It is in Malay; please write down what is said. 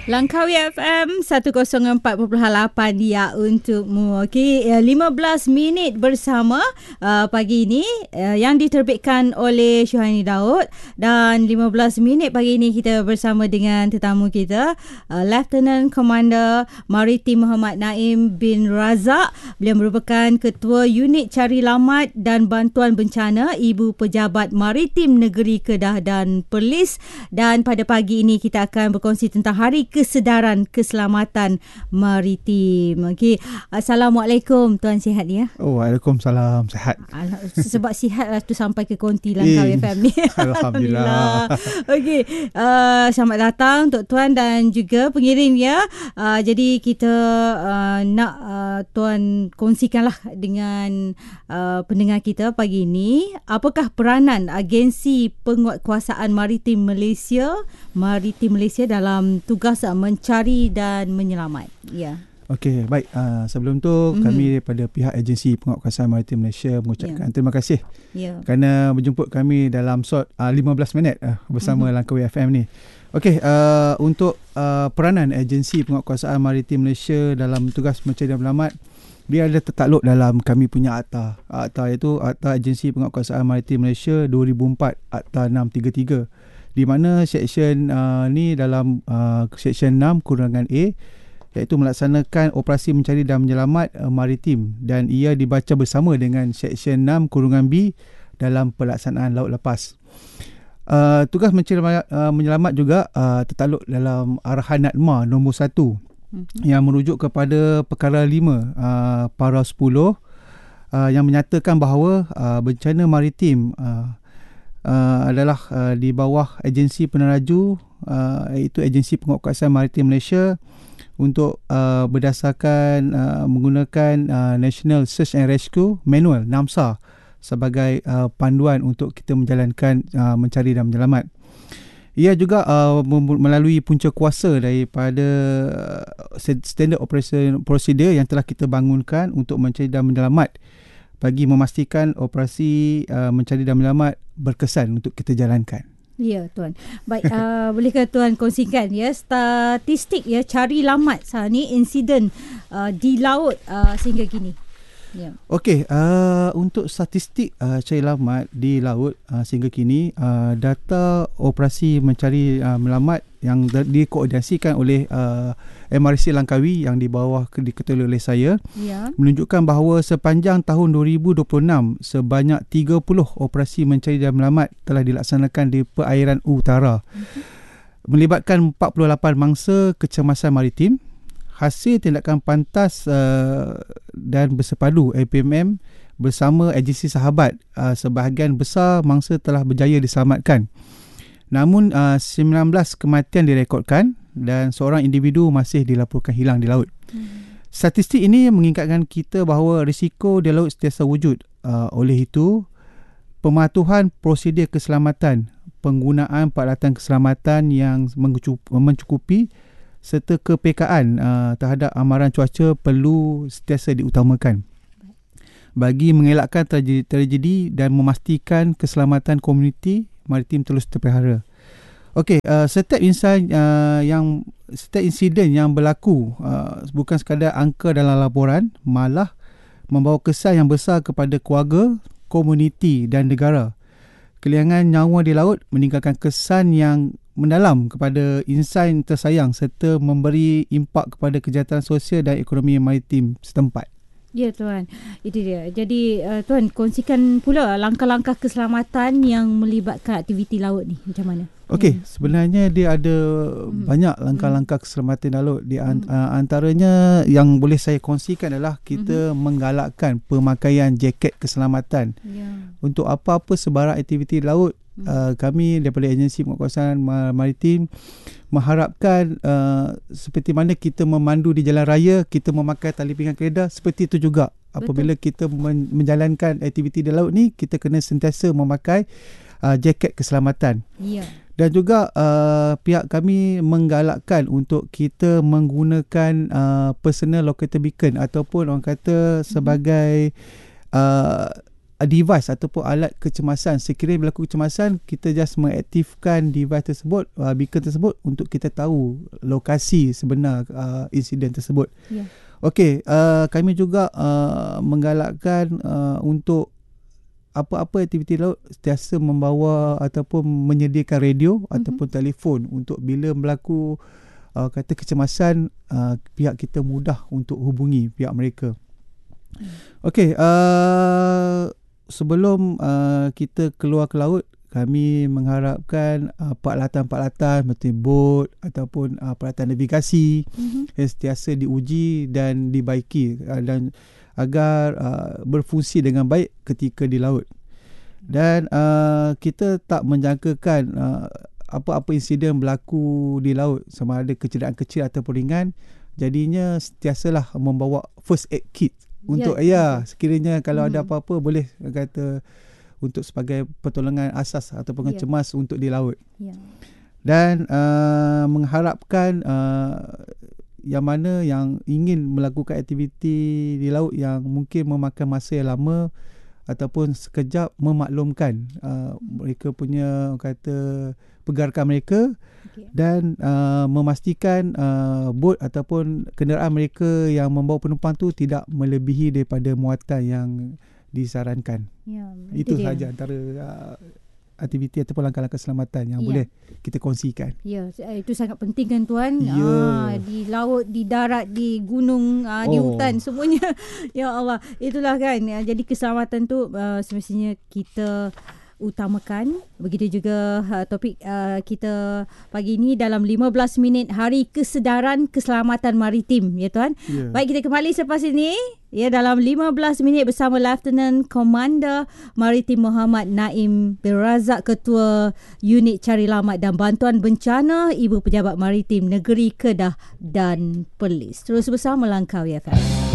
Langkawi FM 104.8 ya untukmu. Okey, 15 minit bersama pagi ini yang diterbitkan oleh Syuhani Daud, dan 15 minit pagi ini kita bersama dengan tetamu kita, Lieutenant Commander Maritim Muhammad Naim bin Razak. Beliau merupakan Ketua Unit Cari Lamat dan Bantuan Bencana Ibu Pejabat Maritim Negeri Kedah dan Perlis. Dan pada pagi ini kita akan berkongsi tentang Hari Kesedaran Keselamatan Maritim. Okey, Assalamualaikum, Tuan sihat ya? Oh, Waalaikumsalam, sihat. Sebab sihat lah tu sampai ke konti Langkawi FM ni. Alhamdulillah. Okey, selamat datang untuk Tuan dan juga pengiring ya. Jadi kita nak Tuan kongsikanlah dengan pendengar kita pagi ini, apakah peranan Agensi Penguatkuasaan Maritim Malaysia dalam tugas mencari dan menyelamat. Ya. Okey, baik. Sebelum tu kami daripada pihak Agensi Penguatkuasaan Maritim Malaysia mengucapkan terima kasih kerana menjemput kami dalam slot 15 minit bersama Langkawi FM ni. Okey, untuk peranan Agensi Penguatkuasaan Maritim Malaysia dalam tugas mencari dan menyelamat, dia ada tertakluk dalam kami punya akta. Akta iaitu Akta Agensi Penguatkuasaan Maritim Malaysia 2004, Akta 633. Di mana seksyen ni dalam seksyen 6 kurangan A, iaitu melaksanakan operasi mencari dan menyelamat maritim, dan ia dibaca bersama dengan seksyen 6 kurungan B dalam pelaksanaan laut lepas. Tugas mencari menyelamat juga tertakluk dalam arahan NADMA nombor 1 yang merujuk kepada perkara 5 para 10 yang menyatakan bahawa bencana maritim adalah di bawah agensi peneraju, iaitu Agensi Penguatkuasaan Maritim Malaysia, untuk berdasarkan menggunakan National Search and Rescue Manual NAMSA sebagai panduan untuk kita menjalankan mencari dan menyelamat. Ia juga melalui punca kuasa daripada standard operation procedure yang telah kita bangunkan untuk mencari dan menyelamat, bagi memastikan operasi mencari dan menyelamat berkesan untuk kita jalankan. Ya, Tuan. Baik, bolehkah Tuan kongsikan ya statistik ya cari lamat ni insiden di laut sehingga kini? Ya. Okey, untuk statistik cari lamat di laut sehingga kini, data operasi mencari menyelamat yang dikoordinasikan oleh MRC Langkawi yang di bawah diketuai oleh saya, menunjukkan bahawa sepanjang tahun 2026 sebanyak 30 operasi mencari dan menyelamat telah dilaksanakan di perairan utara, melibatkan 48 mangsa kecemasan maritim. Hasil tindakan pantas dan bersepadu APMM bersama agensi sahabat, sebahagian besar mangsa telah berjaya diselamatkan. Namun 19 kematian direkodkan dan seorang individu masih dilaporkan hilang di laut. Statistik ini mengingatkan kita bahawa risiko di laut sentiasa wujud. Oleh itu, pematuhan prosedur keselamatan, penggunaan peralatan keselamatan yang mencukupi serta kepekaan terhadap amaran cuaca perlu sentiasa diutamakan bagi mengelakkan tragedi dan memastikan keselamatan komuniti maritim terus terpelihara. Okey, setiap insiden yang berlaku bukan sekadar angka dalam laporan, malah membawa kesan yang besar kepada keluarga, komuniti dan negara. Kehilangan nyawa di laut meninggalkan kesan yang mendalam kepada insan tersayang serta memberi impak kepada kejahatan sosial dan ekonomi maritim setempat. Ya, Tuan. Itu dia. Jadi Tuan kongsikan pula langkah-langkah keselamatan yang melibatkan aktiviti laut ni macam mana? Okey, sebenarnya dia ada banyak langkah-langkah keselamatan laut. Di antaranya yang boleh saya kongsikan adalah kita menggalakkan pemakaian jaket keselamatan. Untuk apa-apa sebarang aktiviti laut. Kami daripada Agensi Penguatkuasaan Maritim mengharapkan seperti mana kita memandu di jalan raya, kita memakai tali pinggang keledar, seperti itu juga. Apabila kita menjalankan aktiviti di laut ni, kita kena sentiasa memakai jaket keselamatan. Dan juga pihak kami menggalakkan untuk kita menggunakan personal locator beacon, ataupun orang kata sebagai device ataupun alat kecemasan. Sekiranya berlaku kecemasan, kita just mengaktifkan device tersebut, beacon tersebut, untuk kita tahu lokasi sebenar insiden tersebut. Okey, kami juga menggalakkan untuk apa-apa aktiviti laut sentiasa membawa ataupun menyediakan radio ataupun telefon untuk bila berlaku kata kecemasan, pihak kita mudah untuk hubungi pihak mereka. Okey, sebelum kita keluar ke laut, kami mengharapkan peralatan-peralatan seperti bot ataupun peralatan navigasi yang sentiasa diuji dan dibaiki dan agar berfungsi dengan baik ketika di laut. Dan kita tak menjangkakan apa-apa insiden berlaku di laut, sama ada kecederaan kecil ataupun ringan. Jadinya sentiasalah membawa first aid kit untuk sekiranya kalau ada apa-apa, boleh kata untuk sebagai pertolongan asas ataupun cemas untuk di laut. Dan mengharapkan yang mana yang ingin melakukan aktiviti di laut yang mungkin memakan masa yang lama ataupun sekejap, memaklumkan mereka punya kata pergerakan mereka dan memastikan bot ataupun kenderaan mereka yang membawa penumpang tu tidak melebihi daripada muatan yang disarankan. Itu sahaja antara aktiviti ataupun langkah-langkah keselamatan yang boleh kita kongsikan. Itu sangat penting kan tuan. Di laut, di darat, di gunung, di hutan, semuanya. Ya Allah, itulah kan. Jadi keselamatan tu semestinya kita utamakan. Begitu juga topik kita pagi ini dalam 15 minit Hari Kesedaran Keselamatan Maritim, ya tuan. Baik, kita kembali selepas ini dalam 15 minit bersama Lieutenant Commander Maritim Muhammad Naim bin Razak, Ketua Unit Cari Lamat dan Bantuan Bencana Ibu Pejabat Maritim Negeri Kedah dan Perlis. Terus bersama Langkawi FM.